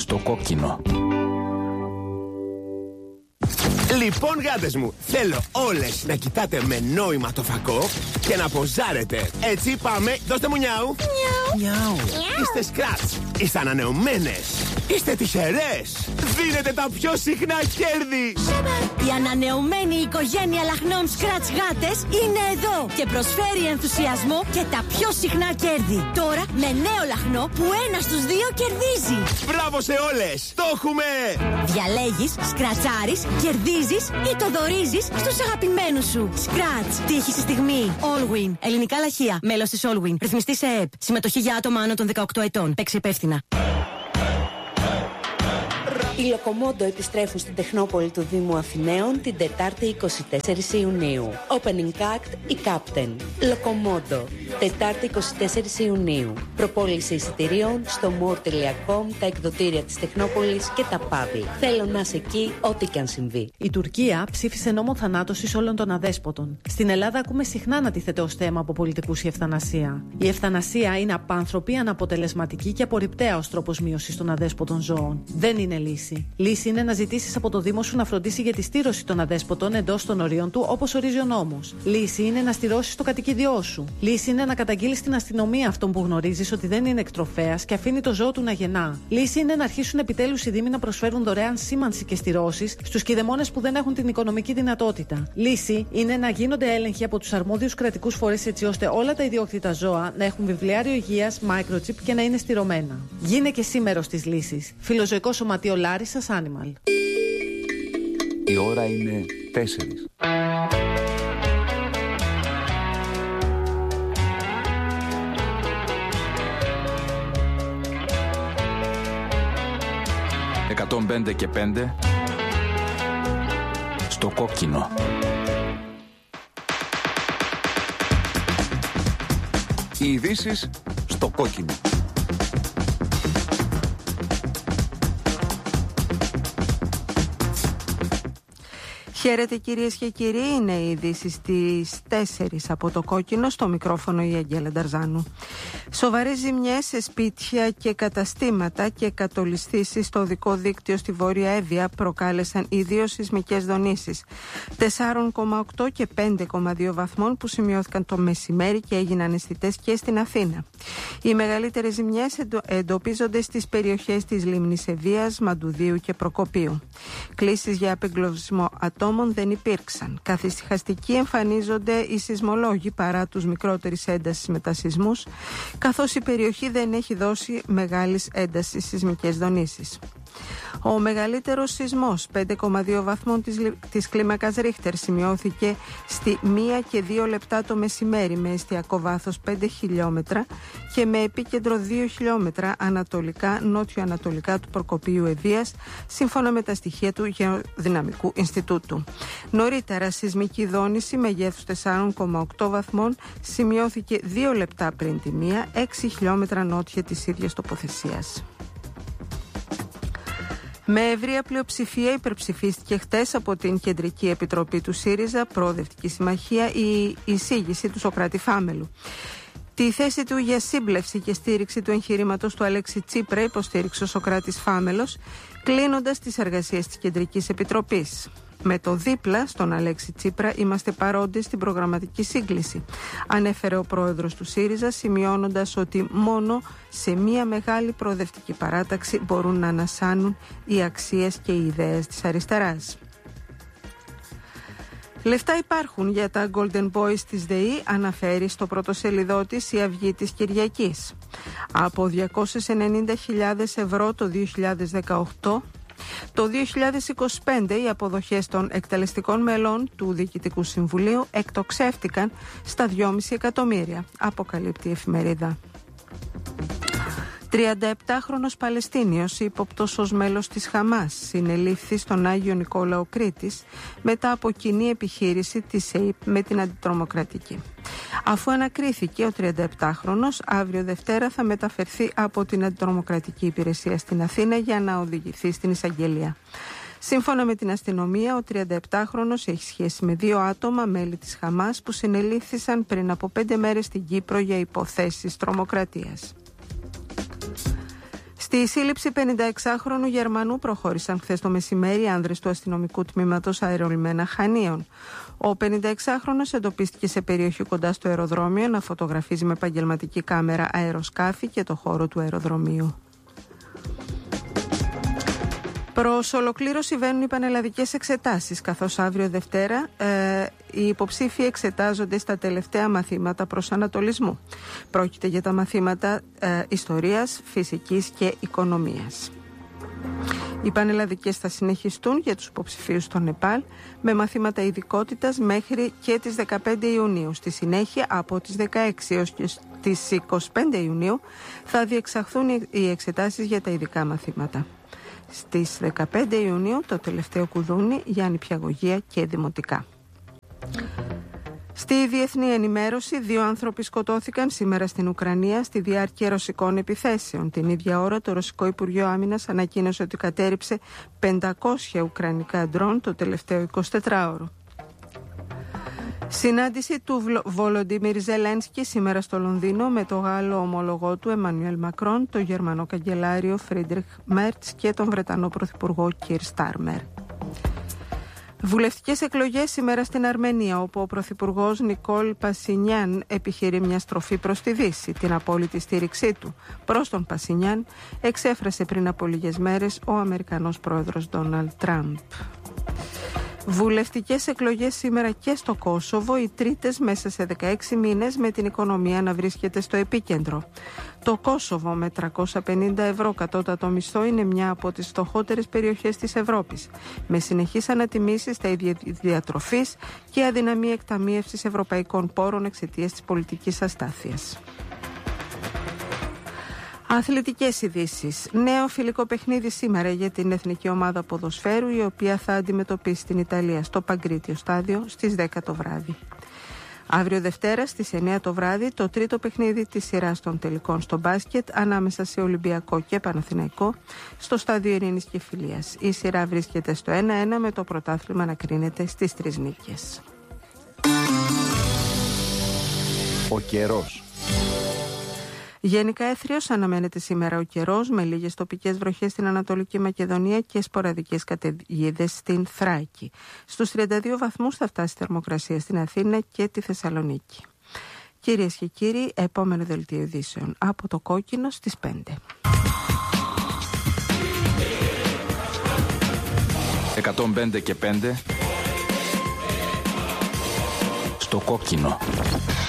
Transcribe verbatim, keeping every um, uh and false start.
στο κόκκινο. Λοιπόν, γάτες μου, θέλω όλες να κοιτάτε με νόημα το φακό και να ποζάρετε. Έτσι πάμε, δώστε μου νιάου. Νιάου. Είστε σκράτς, είστε ανανεωμένες, είστε τυχερές. Δίνετε τα πιο συχνά κέρδη. Η ανανεωμένη οικογένεια λαχνών σκράτς γάτες είναι εδώ και προσφέρει ενθουσιασμό και τα πιο συχνά κέρδη. Τώρα με νέο λαχνό που ένα στους δύο κερδίζει. Μπράβο σε όλες, το έχουμε. Διαλέγεις, σκρατσάρεις, κερδίζεις ή το δωρίζεις στους αγαπημένους σου. Σκράτς, τύχη στη στιγμή. Allwin, ελληνικά λαχεία, μέλος της Allwin. Ρυθμιστή σε ΕΕΠ. Συμμετοχή για άτομα άνω των δεκαοκτώ ετών. Παίξει υπεύθυνα. Οι Λοκομόντο επιστρέφουν στην Τεχνόπολη του Δήμου Αθηναίων την Τετάρτη εικοστή τέταρτη Ιουνίου. Opening Act η Captain. Λοκομόντο. Τετάρτη εικοστή τέταρτη Ιουνίου. Προπόληση εισιτηρίων στο more τελεία com, τα εκδοτήρια της Τεχνόπολης και τα παύλα. Θέλω να είσαι εκεί, ό,τι και αν συμβεί. Η Τουρκία ψήφισε νόμο θανάτωσης όλων των αδέσποτων. Στην Ελλάδα ακούμε συχνά να τίθεται ως θέμα από πολιτικούς η ευθανασία. Η ευθανασία είναι απάνθρωπη, αναποτελεσματική και απορριπταία ως τρόπος μείωσης των αδέσποτων ζώων. Δεν είναι λύση. Λύση είναι να ζητήσεις από το Δήμο σου να φροντίσει για τη στήρωση των αδέσποτων εντός των ορίων του, όπως ορίζει ο νόμος. Λύση είναι να στηρώσεις το κατοικίδιό σου. Λύση είναι να καταγγείλεις στην αστυνομία αυτόν που γνωρίζεις ότι δεν είναι εκτροφέας και αφήνει το ζώο του να γεννά. Λύση είναι να αρχίσουν επιτέλους οι Δήμοι να προσφέρουν δωρεάν σήμανση και στηρώσεις στους κηδεμόνες που δεν έχουν την οικονομική δυνατότητα. Λύση είναι να γίνονται έλεγχοι από τους αρμόδιους κρατικούς φορείς έτσι ώστε όλα τα ιδιόκτητα ζώα να έχουν βιβλιάριο υγείας, microchip και να είναι στηρωμένα. Γίνε και εσύ μέρος της λύσης. Φιλοζωικό Σωματείο Λάρισσας Animal. Η ώρα είναι τέσσερις. εκατόν πέντε και πέντε στο κόκκινο. Οι ειδήσεις στο κόκκινο. Χαίρετε κυρίες και κύριοι, είναι οι ειδήσεις στις τέσσερις από το κόκκινο, στο μικρόφωνο η Αγγέλα Νταρζάνου. Σοβαρές ζημιές σε σπίτια και καταστήματα και κατολισθήσεις στο οδικό δίκτυο στη Βόρεια Εύβοια προκάλεσαν οι δύο σεισμικές δονήσεις τέσσερα κόμμα οκτώ και πέντε κόμμα δύο βαθμών που σημειώθηκαν το μεσημέρι και έγιναν αισθητές και στην Αθήνα. Οι μεγαλύτερες ζημιές εντο, εντοπίζονται στις περιοχές της λίμνης Ευβοίας, Μαντουδίου και Προκοπίου. Κλήσεις για απεγκλωβισμό ατόμων δεν υπήρξαν. Καθησυχαστικοί εμφανίζονται οι σεισμολόγοι παρά τους μικρότερης έντασης μετασεισμούς, καθώς η περιοχή δεν έχει δώσει μεγάλης έντασης σεισμικές δονήσεις. Ο μεγαλύτερος σεισμός πέντε κόμμα δύο βαθμών της, της κλίμακας Ρίχτερ σημειώθηκε στη μία και δύο λεπτά το μεσημέρι με εστιακό βάθος πέντε χιλιόμετρα και με επίκεντρο δύο χιλιόμετρα ανατολικά νότιο-ανατολικά του Προκοπίου Ευβοίας, σύμφωνα με τα στοιχεία του Γεωδυναμικού Ινστιτούτου. Νωρίτερα, σεισμική δόνηση μεγέθους τέσσερα κόμμα οκτώ βαθμών σημειώθηκε δύο λεπτά πριν τη μία, έξι χιλιόμετρα νότια της ίδιας τοποθεσίας. Με ευρεία πλειοψηφία υπερψηφίστηκε χτες από την Κεντρική Επιτροπή του ΣΥΡΙΖΑ, Προοδευτική Συμμαχία, η εισήγηση του Σωκράτη Φάμελου. Τη θέση του για σύμπλευση και στήριξη του εγχειρήματος του Αλέξη Τσίπρα υποστήριξε ο Σωκράτης Φάμελος, κλείνοντας τις εργασίες της Κεντρικής Επιτροπής. Με το δίπλα στον Αλέξη Τσίπρα είμαστε παρόντες στην προγραμματική σύγκληση, ανέφερε ο πρόεδρος του ΣΥΡΙΖΑ, σημειώνοντας ότι μόνο σε μια μεγάλη προοδευτική παράταξη μπορούν να ανασάνουν οι αξίες και οι ιδέες της αριστεράς. Λεφτά υπάρχουν για τα Golden Boys της ΔΕΗ, αναφέρει στο πρωτοσελιδό της η Αυγή της Κυριακής. Από διακόσιες ενενήντα χιλιάδες ευρώ το δύο χιλιάδες δεκαοκτώ, το δύο χιλιάδες είκοσι πέντε οι αποδοχές των εκτελεστικών μελών του Διοικητικού Συμβουλίου εκτοξεύτηκαν στα δυόμισι εκατομμύρια, αποκαλύπτει η εφημερίδα. τριανταεπτάχρονος Παλαιστίνιος, ύποπτος ως μέλος της Χαμάς, συνελήφθη στον Άγιο Νικόλαο Κρήτης μετά από κοινή επιχείρηση της ΕΙΠ με την Αντιτρομοκρατική. Αφού ανακρίθηκε, ο τριανταεπτάχρονος αύριο Δευτέρα θα μεταφερθεί από την Αντιτρομοκρατική Υπηρεσία στην Αθήνα για να οδηγηθεί στην εισαγγελία. Σύμφωνα με την αστυνομία, ο τριανταεπτάχρονος έχει σχέση με δύο άτομα, μέλη της Χαμάς, που συνελήφθησαν πριν από πέντε μέρες στην Κύπρο για υποθέσεις τρομοκρατίας. Στη σύλληψη πενηνταεξάχρονου Γερμανού προχώρησαν χθες το μεσημέρι άνδρες του αστυνομικού τμήματος αερολιμένα Χανίων. Ο πενηνταεξάχρονος εντοπίστηκε σε περιοχή κοντά στο αεροδρόμιο να φωτογραφίζει με επαγγελματική κάμερα αεροσκάφη και το χώρο του αεροδρομίου. Προς ολοκλήρωση βαίνουν οι πανελλαδικές εξετάσεις, καθώς αύριο Δευτέρα ε, οι υποψήφοι εξετάζονται στα τελευταία μαθήματα προσανατολισμού. Πρόκειται για τα μαθήματα ε, ιστορίας, φυσικής και οικονομίας. Οι πανελλαδικές θα συνεχιστούν για τους υποψηφίους στο Νεπάλ με μαθήματα ειδικότητας μέχρι και τις δεκαπέντε Ιουνίου. Στη συνέχεια, από τις δεκαέξι έως και τις είκοσι πέντε Ιουνίου θα διεξαχθούν οι εξετάσεις για τα ειδικά μαθήματα. Στις δεκαπέντε Ιουνίου το τελευταίο κουδούνι για νηπιαγωγεία και δημοτικά. Στη διεθνή ενημέρωση, δύο άνθρωποι σκοτώθηκαν σήμερα στην Ουκρανία στη διάρκεια ρωσικών επιθέσεων. Την ίδια ώρα το Ρωσικό Υπουργείο Άμυνας ανακοίνωσε ότι κατέρριψε πεντακόσια ουκρανικά ντρόν το τελευταίο εικοσιτετράωρο. Συνάντηση του Βολοντίμιρ Ζελένσκι σήμερα στο Λονδίνο με το Γάλλο ομολογό του Εμμανουέλ Μακρόν, το Γερμανό καγκελάριο Φρίντριχ Μέρτς και τον Βρετανό Πρωθυπουργό Κιρ Στάρμερ. Βουλευτικές εκλογές σήμερα στην Αρμενία, όπου ο Πρωθυπουργός Νικόλ Πασινιάν επιχειρεί μια στροφή προς τη Δύση. Την απόλυτη στήριξή του προς τον Πασινιάν εξέφρασε πριν από λίγες μέρες ο Αμερικανός πρόεδρος Ντόναλντ Τραμπ. Βουλευτικές εκλογές σήμερα και στο Κόσοβο, οι τρίτες μέσα σε δεκαέξι μήνες, με την οικονομία να βρίσκεται στο επίκεντρο. Το Κόσοβο με τριακόσια πενήντα ευρώ κατώτατο μισθό είναι μια από τις φτωχότερες περιοχές της Ευρώπης, με συνεχείς ανατιμήσεις στα ίδια διατροφής και αδυναμία εκταμείευσης ευρωπαϊκών πόρων εξαιτίας της πολιτικής αστάθειας. Αθλητικές ειδήσεις. Νέο φιλικό παιχνίδι σήμερα για την εθνική ομάδα ποδοσφαίρου, η οποία θα αντιμετωπίσει την Ιταλία στο Παγκρίτιο στάδιο στις δέκα το βράδυ. Αύριο Δευτέρα στις εννιά το βράδυ το τρίτο παιχνίδι της σειράς των τελικών στο μπάσκετ ανάμεσα σε Ολυμπιακό και Παναθηναϊκό στο στάδιο Ειρήνης και Φιλίας. Η σειρά βρίσκεται στο ένα ένα με το πρωτάθλημα να κρίνεται στις τρεις νίκες. Ο καιρός. Γενικά έθριος αναμένεται σήμερα ο καιρός, με λίγες τοπικές βροχές στην Ανατολική Μακεδονία και σποραδικές καταιγίδες στην Θράκη. Στους τριάντα δύο βαθμούς θα φτάσει η θερμοκρασία στην Αθήνα και τη Θεσσαλονίκη. Κυρίες και κύριοι, επόμενο δελτίο ειδήσεων από το Κόκκινο στις πέντε. εκατόν πέντε και πέντε στο Κόκκινο.